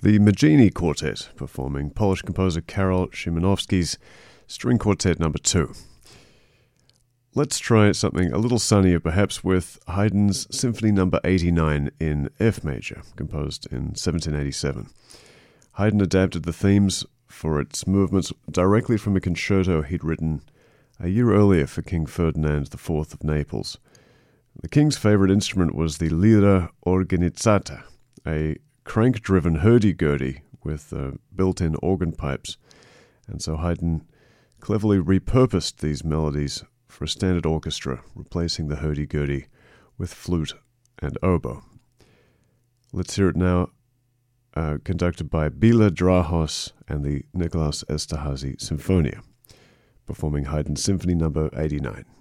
The Magini Quartet, performing Polish composer Karol Szymanowski's String Quartet No. 2. Let's try something a little sunnier, perhaps, with Haydn's Symphony No. 89 in F major, composed in 1787. Haydn adapted the themes for its movements directly from a concerto he'd written a year earlier for King Ferdinand IV of Naples. The king's favorite instrument was the lira organizzata, a crank-driven hurdy-gurdy with built-in organ pipes, and so Haydn cleverly repurposed these melodies for a standard orchestra, replacing the hurdy-gurdy with flute and oboe. Let's hear it now, conducted by Béla Drahos and the Nicholas Esterházy Sinfonia, performing Haydn's Symphony No. 89.